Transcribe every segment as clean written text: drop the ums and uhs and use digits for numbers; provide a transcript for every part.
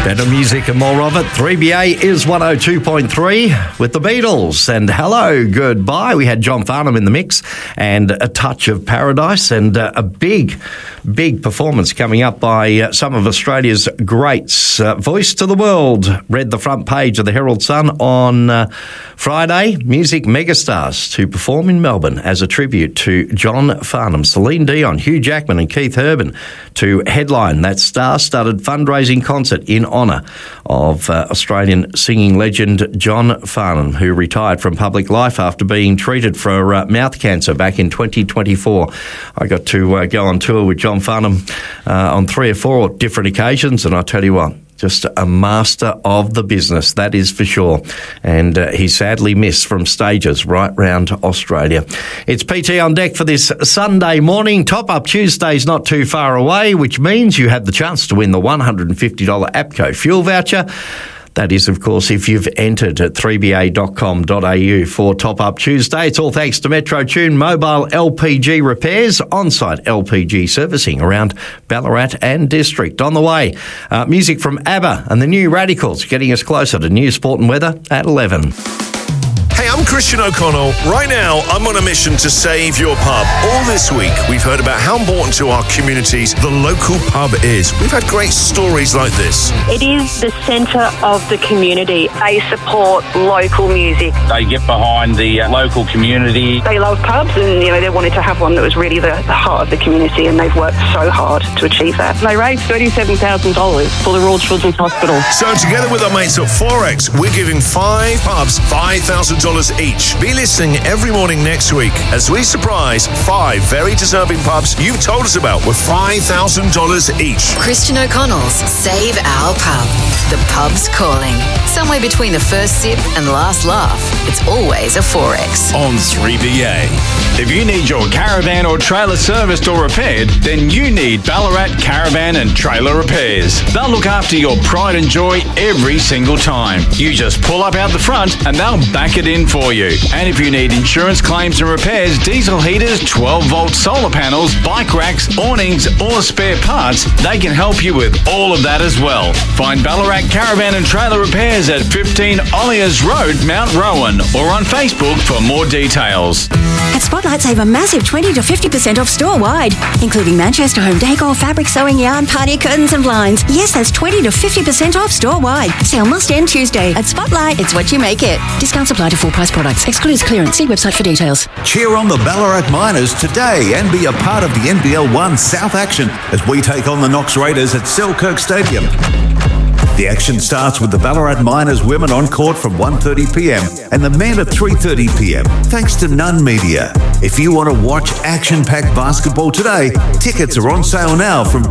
Better music and more of it. 3BA is 102.3 with the Beatles. And hello, goodbye. We had John Farnham in the mix and A Touch of Paradise, and a big performance coming up by some of Australia's greats. Voice to the World read the front page of the Herald Sun on Friday. Music megastars to perform in Melbourne as a tribute to John Farnham. Celine Dion, Hugh Jackman and Keith Urban to headline that star-studded fundraising concert in honour of Australian singing legend John Farnham, who retired from public life after being treated for mouth cancer back in 2024. I got to go on tour with John Farnham on 3 or 4 different occasions, and I tell you what, just a master of the business, that is for sure. And he sadly missed from stages right round Australia. It's PT on deck for this Sunday morning. Top Up Tuesday's not too far away, which means you have the chance to win the $150 APCO fuel voucher. That is, of course, if you've entered at 3ba.com.au for Top Up Tuesday. It's all thanks to Metro Tune Mobile LPG Repairs, on-site LPG servicing around Ballarat and District. On the way, music from ABBA and the New Radicals, getting us closer to news, sport and weather at 11. Hey, I'm Christian O'Connell. Right now, I'm on a mission to save your pub. All this week, we've heard about how important to our communities the local pub is. We've had great stories like this. It is the centre of the community. They support local music. They get behind the local community. They love pubs, and they wanted to have one that was really the heart of the community, and they've worked so hard to achieve that. They raised $37,000 for the Royal Children's Hospital. So together with our mates at Forex, we're giving 5 pubs $5,000 each. Be listening every morning next week as we surprise 5 very deserving pubs you've told us about with $5,000 each. Christian O'Connell's Save Our Pub. The pub's calling. Somewhere between the first sip and last laugh, it's always a Forex. On 3BA. If you need your caravan or trailer serviced or repaired, then you need Ballarat Caravan and Trailer Repairs. They'll look after your pride and joy every single time. You just pull up out the front and they'll back it in for you. And if you need insurance claims and repairs, diesel heaters, 12-volt solar panels, bike racks, awnings, or spare parts, they can help you with all of that as well. Find Ballarat Caravan and Trailer Repairs at 15 Olliers Road, Mount Rowan, or on Facebook for more details. At Spotlight, save a massive 20 to 50% off store-wide, including Manchester home decor, fabric, sewing yarn, party curtains and blinds. Yes, that's 20 to 50% off store-wide. Sale must end Tuesday. At Spotlight, it's what you make it. Discounts apply to full price products. Excludes clearance. See website for details. Cheer on the Ballarat Miners today and be a part of the NBL 1 South action as we take on the Knox Raiders at Selkirk Stadium. The action starts with the Ballarat Miners women on court from 1:30pm and the men at 3:30pm, thanks to Nunn Media. If you want to watch action-packed basketball today, tickets are on sale now from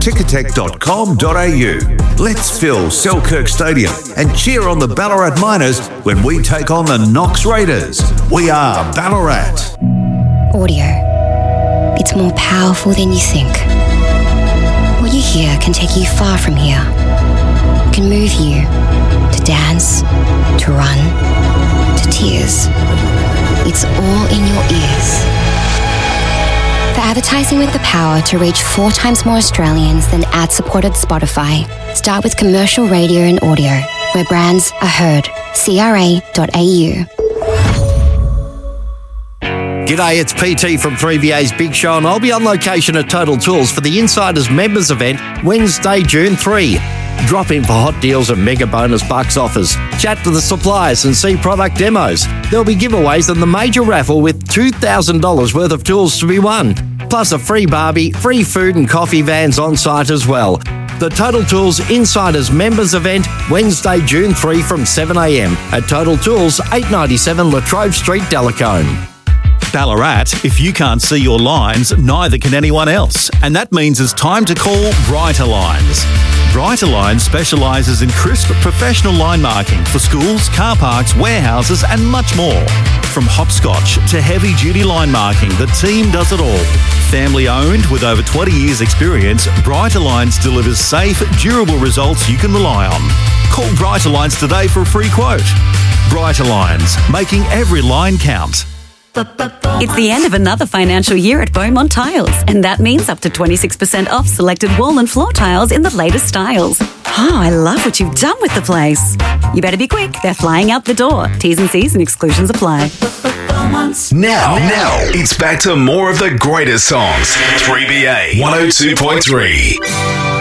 ticketek.com.au. Let's fill Selkirk Stadium and cheer on the Ballarat Miners when we take on the Knox Raiders. We are Ballarat. Audio. It's more powerful than you think. What you hear can take you far from here. Can move you to dance, to run, to tears. It's all in your ears. For advertising with the power to reach 4 times more Australians than ad-supported Spotify, start with commercial radio and audio, where brands are heard. CRA.au. G'day, it's PT from 3BA's Big Show, and I'll be on location at Total Tools for the Insiders Members event Wednesday, June 3. Drop in for hot deals and mega bonus bucks offers. Chat to the suppliers and see product demos. There'll be giveaways and the major raffle with $2,000 worth of tools to be won. Plus a free barbie, free food and coffee vans on site as well. The Total Tools Insiders Members event Wednesday, June 3 from 7am at Total Tools, 897 La Trobe Street, Delacombe. Ballarat, if you can't see your lines, neither can anyone else. And that means it's time to call Brighter Lines. Brighter Lines specialises in crisp professional line marking for schools, car parks, warehouses and much more. From hopscotch to heavy-duty line marking, the team does it all. Family owned with over 20 years experience, Brighter Lines delivers safe, durable results you can rely on. Call Brighter Lines today for a free quote. Brighter Lines, making every line count. It's the end of another financial year at Beaumont Tiles, and that means up to 26% off selected wall and floor tiles in the latest styles. Oh, I love what you've done with the place. You better be quick. They're flying out the door. T's and C's and exclusions apply. Now, it's back to more of the greatest songs. 3BA 102.3.